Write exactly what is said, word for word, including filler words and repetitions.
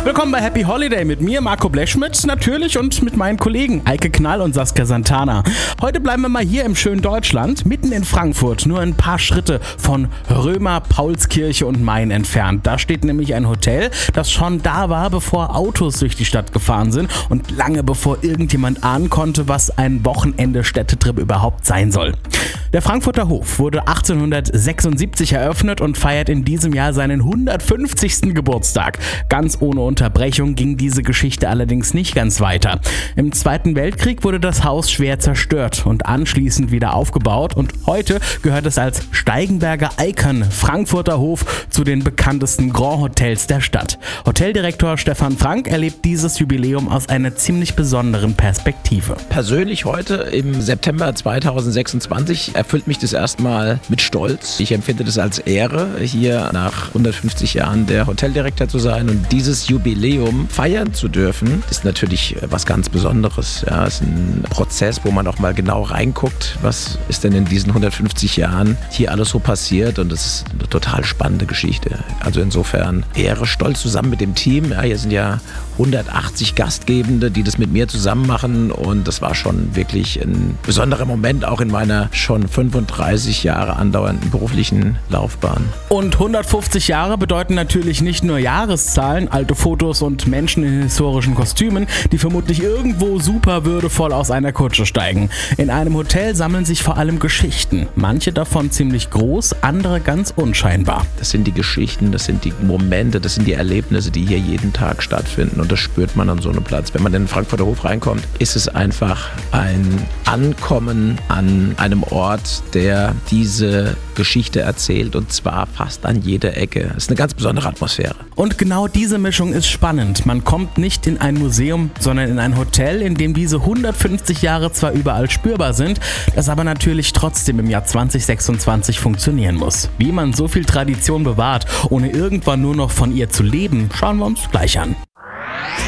Willkommen bei Happy Holiday mit mir, Marco Blechschmidt, natürlich, und mit meinen Kollegen Eike Knall und Saskia Santana. Heute bleiben wir mal hier im schönen Deutschland, mitten in Frankfurt, nur ein paar Schritte von Römer, Paulskirche und Main entfernt. Da steht nämlich ein Hotel, das schon da war, bevor Autos durch die Stadt gefahren sind und lange bevor irgendjemand ahnen konnte, was ein Wochenende-Städtetrip überhaupt sein soll. Der Frankfurter Hof wurde achtzehnhundertsechsundsiebzig eröffnet und feiert in diesem Jahr seinen hundertfünfzigsten Geburtstag. Ganz ohne Unterbrechung ging diese Geschichte allerdings nicht ganz weiter. Im Zweiten Weltkrieg wurde das Haus schwer zerstört und anschließend wieder aufgebaut und heute gehört es als Steigenberger Icon Frankfurter Hof zu den bekanntesten Grand Hotels der Stadt. Hoteldirektor Stefan Frank erlebt dieses Jubiläum aus einer ziemlich besonderen Perspektive. Persönlich heute im September zweitausendsechsundzwanzig erfüllt mich das erstmal mit Stolz. Ich empfinde das als Ehre, hier nach hundertfünfzig Jahren der Hoteldirektor zu sein und dieses Jubiläum feiern zu dürfen, ist natürlich was ganz Besonderes. Ja, es ist ein Prozess, wo man auch mal genau reinguckt, was ist denn in diesen hundertfünfzig Jahren hier alles so passiert, und das ist eine total spannende Geschichte. Also insofern Ehre, Stolz zusammen mit dem Team. Ja, hier sind ja hundertachtzig Gastgebende, die das mit mir zusammen machen, und das war schon wirklich ein besonderer Moment, auch in meiner schon fünfunddreißig Jahre andauernden beruflichen Laufbahn. Und hundertfünfzig Jahre bedeuten natürlich nicht nur Jahreszahlen, alte Fotos und Menschen in historischen Kostümen, die vermutlich irgendwo super würdevoll aus einer Kutsche steigen. In einem Hotel sammeln sich vor allem Geschichten, manche davon ziemlich groß, andere ganz unscheinbar. Das sind die Geschichten, das sind die Momente, das sind die Erlebnisse, die hier jeden Tag stattfinden, und das spürt man an so einem Platz. Wenn man in den Frankfurter Hof reinkommt, ist es einfach ein Ankommen an einem Ort, der diese Geschichte erzählt, und zwar fast an jeder Ecke. Es ist eine ganz besondere Atmosphäre. Und genau diese Mischung ist spannend. Man kommt nicht in ein Museum, sondern in ein Hotel, in dem diese hundertfünfzig Jahre zwar überall spürbar sind, das aber natürlich trotzdem im Jahr zweitausendsechsundzwanzig funktionieren muss. Wie man so viel Tradition bewahrt, ohne irgendwann nur noch von ihr zu leben, schauen wir uns gleich an.